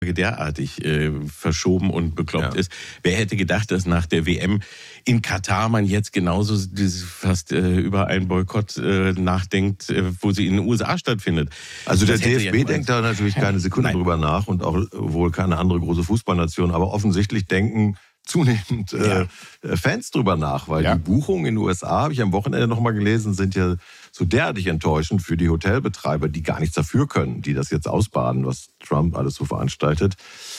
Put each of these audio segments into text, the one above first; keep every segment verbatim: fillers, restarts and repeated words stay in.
derartig äh, verschoben und bekloppt ja. ist. Wer hätte gedacht, dass nach der W M in Katar man jetzt genauso fast äh, über einen Boykott äh, nachdenkt, äh, wo sie in den U S A stattfindet. Also der D F B ja denkt da natürlich keine Sekunde Nein. drüber nach und auch wohl keine andere große Fußballnation, aber offensichtlich denken zunehmend äh, ja. Fans drüber nach, weil ja. die Buchungen in den U S A, habe ich am Wochenende noch mal gelesen, sind ja so derartig enttäuschend für die Hotelbetreiber, die gar nichts dafür können, die das jetzt ausbaden, was Trump alles so veranstaltet.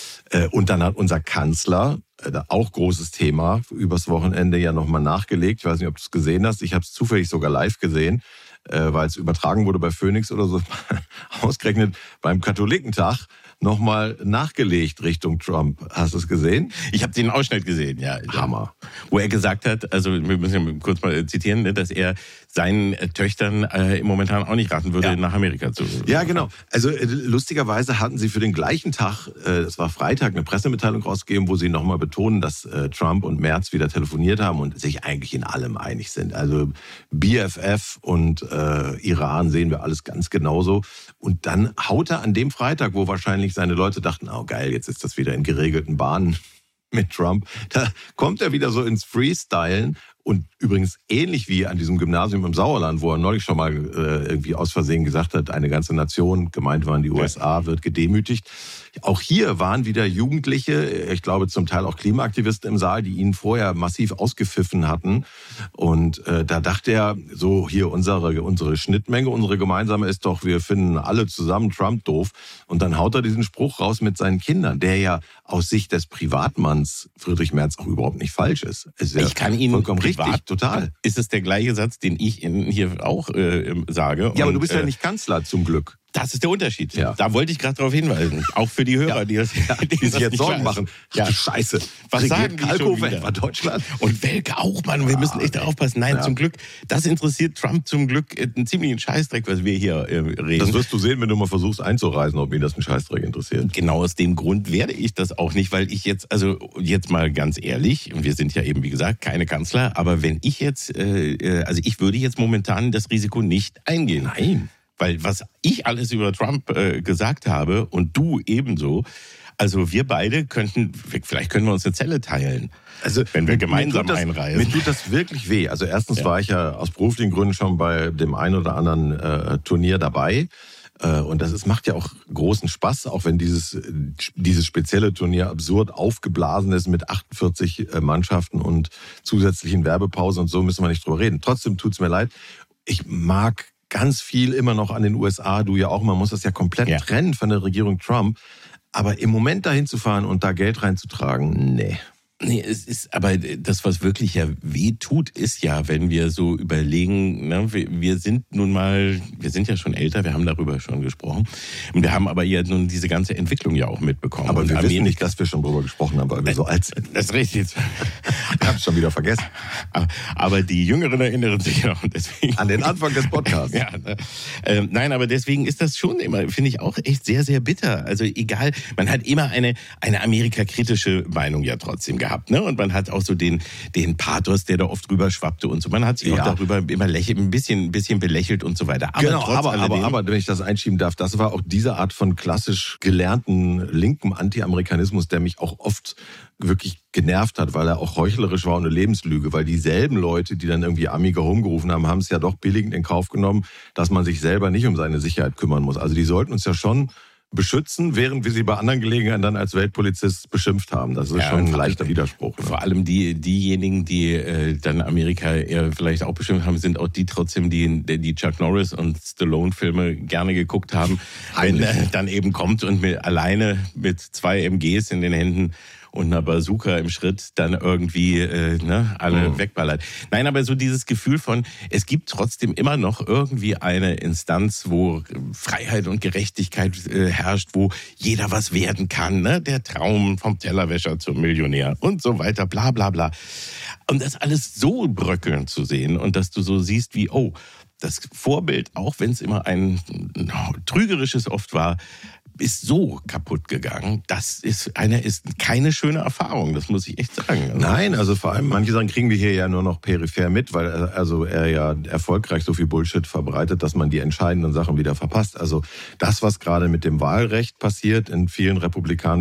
Und dann hat unser Kanzler, auch großes Thema, übers Wochenende ja nochmal nachgelegt. Ich weiß nicht, ob du es gesehen hast. Ich habe es zufällig sogar live gesehen, weil es übertragen wurde bei Phoenix oder so. Ausgerechnet beim Katholikentag nochmal nachgelegt Richtung Trump. Hast du es gesehen? Ich habe den Ausschnitt gesehen, ja. Hammer. Wo er gesagt hat, also wir müssen ja kurz mal zitieren, dass er seinen Töchtern äh, momentan auch nicht raten würde, ja. nach Amerika zu. Ja, genau. Also äh, lustigerweise hatten sie für den gleichen Tag, äh, das war Freitag, eine Pressemitteilung rausgegeben, wo sie nochmal betonen, dass äh, Trump und Merz wieder telefoniert haben und sich eigentlich in allem einig sind. Also B F F und äh, Iran sehen wir alles ganz genauso. Und dann haut er an dem Freitag, wo wahrscheinlich seine Leute dachten, oh geil, jetzt ist das wieder in geregelten Bahnen mit Trump. Da kommt er wieder so ins Freestylen. Und übrigens ähnlich wie an diesem Gymnasium im Sauerland, wo er neulich schon mal äh, irgendwie aus Versehen gesagt hat, eine ganze Nation, gemeint waren die U S A, wird gedemütigt. Auch hier waren wieder Jugendliche, ich glaube zum Teil auch Klimaaktivisten im Saal, die ihn vorher massiv ausgepfiffen hatten. Und äh, da dachte er, so hier unsere, unsere Schnittmenge, unsere gemeinsame ist doch, wir finden alle zusammen Trump doof. Und dann haut er diesen Spruch raus mit seinen Kindern, der ja aus Sicht des Privatmanns Friedrich Merz auch überhaupt nicht falsch ist. ist ja ich kann Ihnen vollkommen privat, richtig, total. Ist es der gleiche Satz, den ich Ihnen hier auch äh, sage. Ja, und, aber du bist äh, ja nicht Kanzler, zum Glück. Das ist der Unterschied. Ja. Da wollte ich gerade darauf hinweisen. Auch für die Hörer, ja. die, das, ja, die, die sich jetzt Sorgen machen. Ja. Ach, Scheiße. Was sagen die schon wieder? Etwa Deutschland? Und Welke auch, Mann. Wir ah, müssen echt nee. aufpassen. Nein, ja. zum Glück. Das interessiert Trump zum Glück einen ziemlichen Scheißdreck, was wir hier äh, reden. Das wirst du sehen, wenn du mal versuchst einzureisen, ob ihn das ein Scheißdreck interessiert. Genau aus dem Grund werde ich das auch nicht, weil ich jetzt, also jetzt mal ganz ehrlich, und wir sind ja eben, wie gesagt, keine Kanzler, aber wenn ich jetzt, äh, also ich würde jetzt momentan das Risiko nicht eingehen. Nein. Weil was ich alles über Trump äh, gesagt habe und du ebenso, also wir beide könnten, vielleicht können wir uns eine Zelle teilen, also wenn wir gemeinsam mir das, einreisen. Mir tut das wirklich weh. Also erstens ja. war ich ja aus beruflichen Gründen schon bei dem einen oder anderen äh, Turnier dabei. Äh, und das ist, macht ja auch großen Spaß, auch wenn dieses, dieses spezielle Turnier absurd aufgeblasen ist mit achtundvierzig äh, Mannschaften und zusätzlichen Werbepausen und so, müssen wir nicht drüber reden. Trotzdem tut's mir leid. Ich mag ganz viel immer noch an den U S A, du ja auch, man muss das ja komplett ja. trennen von der Regierung Trump. Aber im Moment dahin zu fahren und da Geld reinzutragen, nee. Nee, es ist, aber das, was wirklich ja weh tut, ist ja, wenn wir so überlegen, ne, wir, wir sind nun mal, wir sind ja schon älter, wir haben darüber schon gesprochen. Und wir haben aber ja nun diese ganze Entwicklung ja auch mitbekommen. Aber und wir Amerika, wissen nicht, dass wir schon drüber gesprochen haben, weil wir so alt sind. Das ist richtig. Ich hab's schon wieder vergessen. Aber die Jüngeren erinnern sich noch. Deswegen, an den Anfang des Podcasts. Ja, ne? ähm, nein, aber deswegen ist das schon immer, finde ich auch echt sehr, sehr bitter. Also egal, man hat immer eine, eine Amerika-kritische Meinung ja trotzdem gehabt. Ne? Und man hat auch so den, den Pathos, der da oft drüber schwappte und so. Man hat sich ja. auch darüber immer lächelt, ein bisschen, ein bisschen belächelt und so weiter. Aber genau, trotz aber, alledem, aber, aber wenn ich das einschieben darf, das war auch diese Art von klassisch gelernten linken Anti-Amerikanismus, der mich auch oft wirklich genervt hat, weil er auch heuchlerisch war und eine Lebenslüge, weil dieselben Leute, die dann irgendwie Amiga Home gerufen haben, haben es ja doch billigend in Kauf genommen, dass man sich selber nicht um seine Sicherheit kümmern muss. Also die sollten uns ja schon beschützen, während wir sie bei anderen Gelegenheiten dann als Weltpolizist beschimpft haben. Das ist ja, schon ein leichter Widerspruch. Ne? Vor allem die, diejenigen, die äh, dann Amerika eher vielleicht auch beschimpft haben, sind auch die trotzdem, die die Chuck Norris und Stallone-Filme gerne geguckt haben. Wenn er dann eben kommt und mit, alleine mit zwei M Gs in den Händen und einer Bazooka im Schritt dann irgendwie äh, ne, alle mhm. wegballert. Nein, aber so dieses Gefühl von, es gibt trotzdem immer noch irgendwie eine Instanz, wo Freiheit und Gerechtigkeit äh, herrscht, wo jeder was werden kann, ne? Der Traum vom Tellerwäscher zum Millionär und so weiter, bla bla bla. Und das alles so bröckeln zu sehen und dass du so siehst wie, oh, das Vorbild, auch wenn es immer ein trügerisches oft war, ist so kaputt gegangen. Das ist eine ist keine schöne Erfahrung, das muss ich echt sagen. Also Nein, also vor allem manche Sachen kriegen wir hier ja nur noch peripher mit, weil also er ja erfolgreich so viel Bullshit verbreitet, dass man die entscheidenden Sachen wieder verpasst. Also das, was gerade mit dem Wahlrecht passiert in vielen republikanischen